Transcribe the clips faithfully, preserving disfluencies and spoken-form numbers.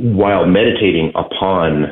while meditating upon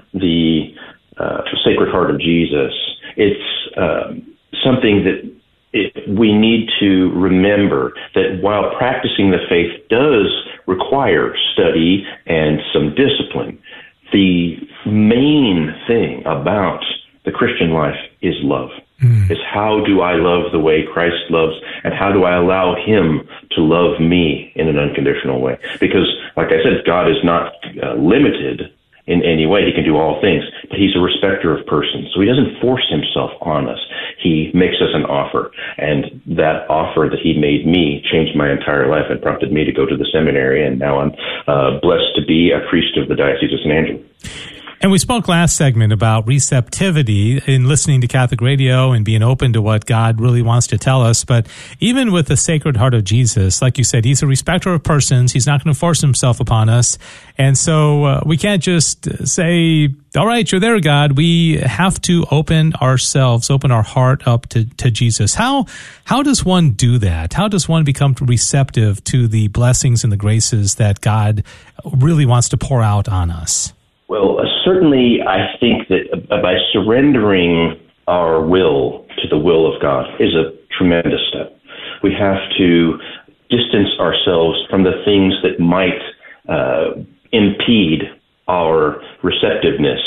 the uh, Sacred Heart of Jesus, it's uh, something that it, we need to remember that while practicing the faith does require study and some discipline, the main thing about the Christian life is love. Mm. Is how do I love the way Christ loves, and how do I allow him to love me in an unconditional way? Because, like I said, God is not uh, limited in any way. He can do all things, but he's a respecter of persons. So he doesn't force himself on us. He makes us an offer, and that offer that he made me changed my entire life and prompted me to go to the seminary, and now I'm uh, blessed to be a priest of the Diocese of San Angelo. And we spoke last segment about receptivity in listening to Catholic radio and being open to what God really wants to tell us. But even with the Sacred Heart of Jesus, like you said, he's a respecter of persons. He's not going to force himself upon us. And so uh, we can't just say, all right, you're there, God. We have to open ourselves, open our heart up to, to Jesus. How, how does one do that? How does one become receptive to the blessings and the graces that God really wants to pour out on us? Well, uh, certainly I think that uh, by surrendering our will to the will of God is a tremendous step. We have to distance ourselves from the things that might uh, impede our receptiveness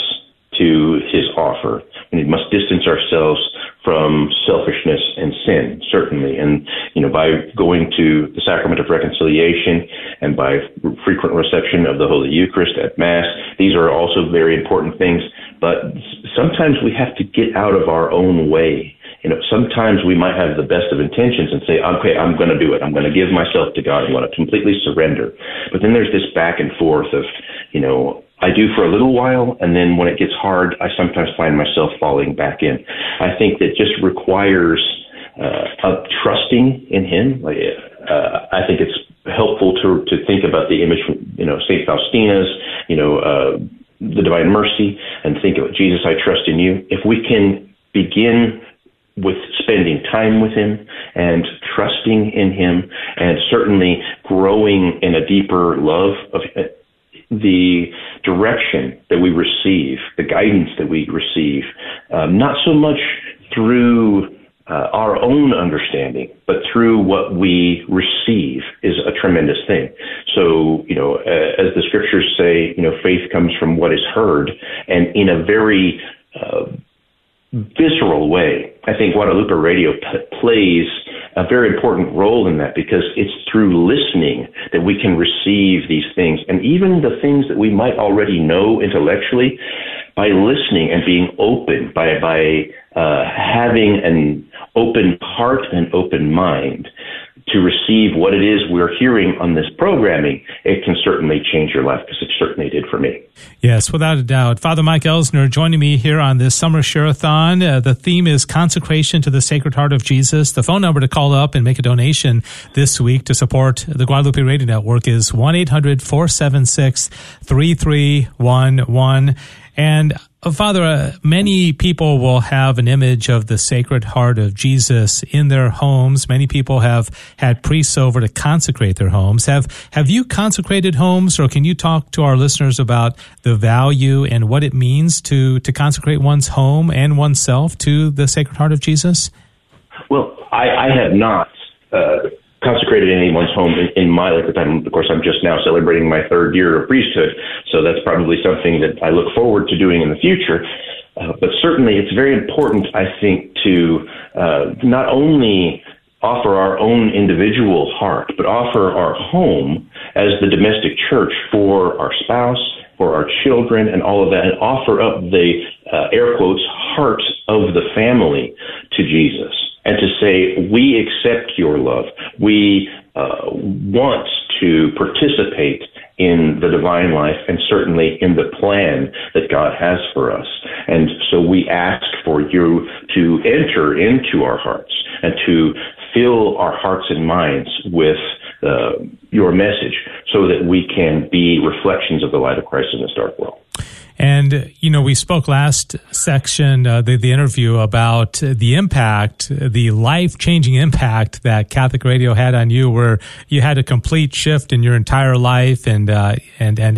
to his offer. We must distance ourselves from selfishness and sin, certainly. And, you know, by going to the sacrament of reconciliation and by frequent reception of the Holy Eucharist at Mass, these are also very important things. But sometimes we have to get out of our own way. You know, sometimes we might have the best of intentions and say, okay, I'm going to do it. I'm going to give myself to God. I'm going to completely surrender. But then there's this back and forth of, you know, I do for a little while, and then when it gets hard, I sometimes find myself falling back in. I think that just requires uh, a trusting in him. Like, uh, I think it's helpful to to think about the image from, you know, Saint Faustina's, you know, uh, the Divine Mercy, and think of Jesus, I trust in you. If we can begin with spending time with him and trusting in him, and certainly growing in a deeper love of uh, the direction that we receive, the guidance that we receive, um, not so much through uh, our own understanding, but through what we receive, is a tremendous thing. So, you know, uh, as the scriptures say, you know, faith comes from what is heard, and in a very uh, visceral way. I think Guadalupe Radio p- plays a very important role in that, because it's through listening that we can receive these things. And even the things that we might already know intellectually, by listening and being open, by, by uh, having an open heart and open mind to receive what it is we're hearing on this programming, it can certainly change your life, because it certainly did for me. Yes, without a doubt. Father Mike Elsner joining me here on this summer share-a-thon. Uh, the theme is Consecration to the Sacred Heart of Jesus. The phone number to call up and make a donation this week to support the Guadalupe Radio Network is one eight hundred four seven six three three one one. And uh, Father, uh, many people will have an image of the Sacred Heart of Jesus in their homes. Many people have had priests over to consecrate their homes. Have have you consecrated homes, or can you talk to our listeners about the value and what it means to, to consecrate one's home and oneself to the Sacred Heart of Jesus? Well, I, I have not uh, consecrated anyone's home in, in my lifetime. Of course, I'm just now celebrating my third year of priesthood, so that's probably something that I look forward to doing in the future. Uh, but certainly it's very important, I think, to uh, not only offer our own individual heart, but offer our home as the domestic church for our spouse, for our children, and all of that, and offer up the, uh, air quotes, heart of the family to Jesus. And to say, we accept your love. We uh, want to participate in the divine life, and certainly in the plan that God has for us. And so we ask for you to enter into our hearts and to fill our hearts and minds with uh, your message, so that we can be reflections of the light of Christ in this dark world. And, you know, we spoke last section, uh, the, the interview, about the impact, the life-changing impact that Catholic Radio had on you, where you had a complete shift in your entire life, and uh, and and